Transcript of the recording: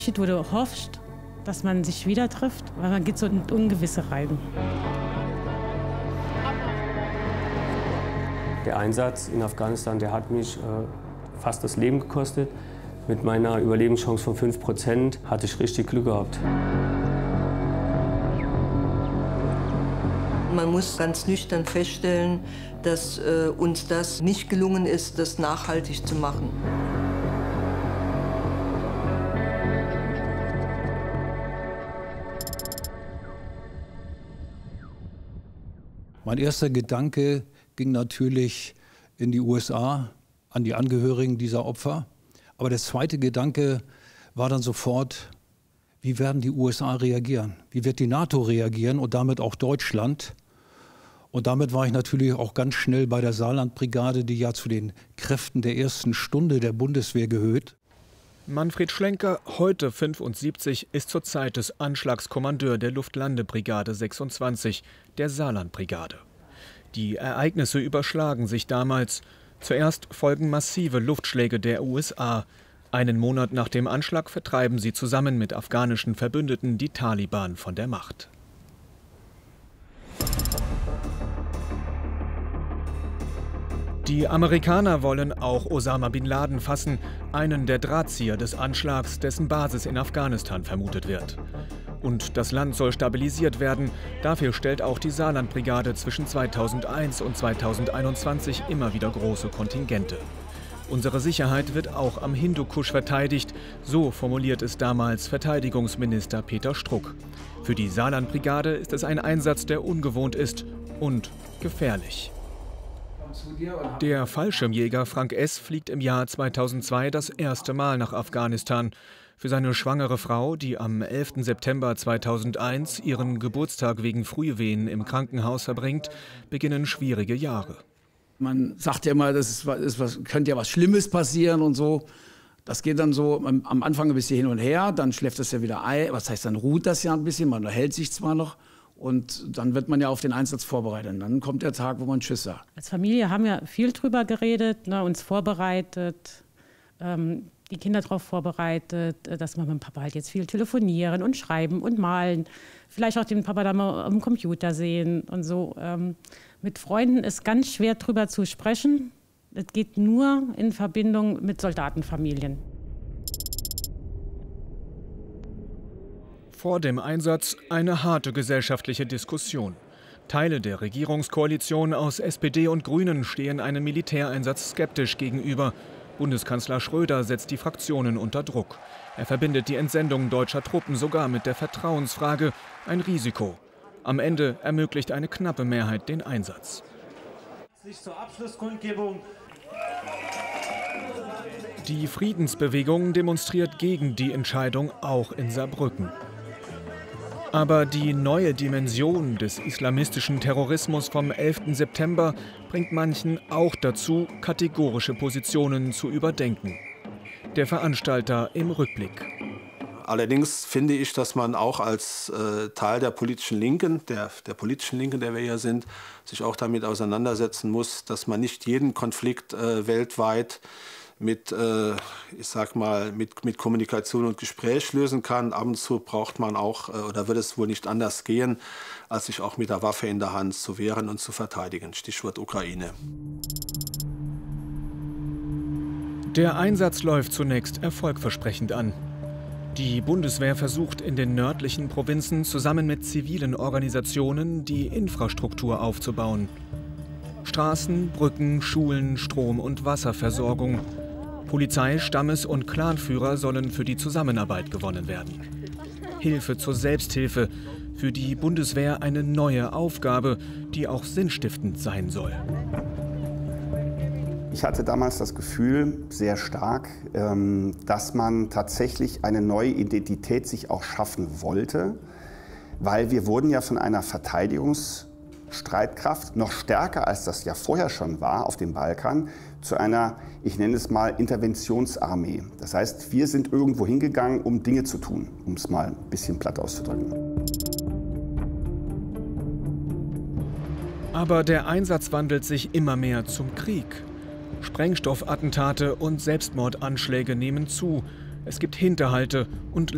Wo du hoffst, dass man sich wieder trifft, weil man geht so in Ungewisse rein. Der Einsatz in Afghanistan, der hat mich fast das Leben gekostet. Mit meiner Überlebenschance von 5% hatte ich richtig Glück gehabt. Man muss ganz nüchtern feststellen, dass uns das nicht gelungen ist, das nachhaltig zu machen. Mein erster Gedanke ging natürlich in die USA, an die Angehörigen dieser Opfer. Aber der zweite Gedanke war dann sofort, wie werden die USA reagieren? Wie wird die NATO reagieren und damit auch Deutschland? Und damit war ich natürlich auch ganz schnell bei der Saarlandbrigade, die ja zu den Kräften der ersten Stunde der Bundeswehr gehört. Manfred Schlenker, heute 75, ist zur Zeit des Anschlags Kommandeur der Luftlandebrigade 26, der Saarlandbrigade. Die Ereignisse überschlagen sich damals. Zuerst folgen massive Luftschläge der USA. Einen Monat nach dem Anschlag vertreiben sie zusammen mit afghanischen Verbündeten die Taliban von der Macht. Die Amerikaner wollen auch Osama bin Laden fassen, einen der Drahtzieher des Anschlags, dessen Basis in Afghanistan vermutet wird. Und das Land soll stabilisiert werden. Dafür stellt auch die Saarlandbrigade zwischen 2001 und 2021 immer wieder große Kontingente. Unsere Sicherheit wird auch am Hindukusch verteidigt, so formuliert es damals Verteidigungsminister Peter Struck. Für die Saarlandbrigade ist es ein Einsatz, der ungewohnt ist und gefährlich. Der Fallschirmjäger Frank S. fliegt im Jahr 2002 das erste Mal nach Afghanistan. Für seine schwangere Frau, die am 11. September 2001 ihren Geburtstag wegen Frühwehen im Krankenhaus verbringt, beginnen schwierige Jahre. Man sagt ja immer, könnte ja was Schlimmes passieren und so. Das geht dann so am Anfang ein bisschen hin und her, dann schläft das ja wieder ein. Was heißt, dann ruht das ja ein bisschen, man hält sich zwar noch. Und dann wird man ja auf den Einsatz vorbereitet. Und dann kommt der Tag, wo man Tschüss sagt. Als Familie haben wir viel drüber geredet, ne, uns vorbereitet, die Kinder darauf vorbereitet, dass wir mit dem Papa halt jetzt viel telefonieren und schreiben und malen. Vielleicht auch den Papa da mal am Computer sehen und so. Mit Freunden ist ganz schwer drüber zu sprechen. Es geht nur in Verbindung mit Soldatenfamilien. Vor dem Einsatz eine harte gesellschaftliche Diskussion. Teile der Regierungskoalition aus SPD und Grünen stehen einem Militäreinsatz skeptisch gegenüber. Bundeskanzler Schröder setzt die Fraktionen unter Druck. Er verbindet die Entsendung deutscher Truppen sogar mit der Vertrauensfrage, ein Risiko. Am Ende ermöglicht eine knappe Mehrheit den Einsatz. Zur Abschlusskundgebung. Die Friedensbewegung demonstriert gegen die Entscheidung auch in Saarbrücken. Aber die neue Dimension des islamistischen Terrorismus vom 11. September bringt manchen auch dazu, kategorische Positionen zu überdenken. Der Veranstalter im Rückblick. Allerdings finde ich, dass man auch als Teil der politischen Linken, der politischen Linken, der wir hier sind, sich auch damit auseinandersetzen muss, dass man nicht jeden Konflikt weltweit mit Kommunikation und Gespräch lösen kann. Ab und zu braucht man auch, oder wird es wohl nicht anders gehen, als sich auch mit der Waffe in der Hand zu wehren und zu verteidigen. Stichwort Ukraine. Der Einsatz läuft zunächst erfolgversprechend an. Die Bundeswehr versucht in den nördlichen Provinzen zusammen mit zivilen Organisationen die Infrastruktur aufzubauen. Straßen, Brücken, Schulen, Strom- und Wasserversorgung. Polizei, Stammes- und Clanführer sollen für die Zusammenarbeit gewonnen werden. Hilfe zur Selbsthilfe, für die Bundeswehr eine neue Aufgabe, die auch sinnstiftend sein soll. Ich hatte damals das Gefühl, sehr stark, dass man tatsächlich eine neue Identität sich auch schaffen wollte, weil wir wurden ja von einer Verteidigungsstreitkraft noch stärker, als das ja vorher schon war auf dem Balkan, zu einer, ich nenne es mal, Interventionsarmee. Das heißt, wir sind irgendwo hingegangen, um Dinge zu tun, um es mal ein bisschen platt auszudrücken. Aber der Einsatz wandelt sich immer mehr zum Krieg. Sprengstoffattentate und Selbstmordanschläge nehmen zu. Es gibt Hinterhalte und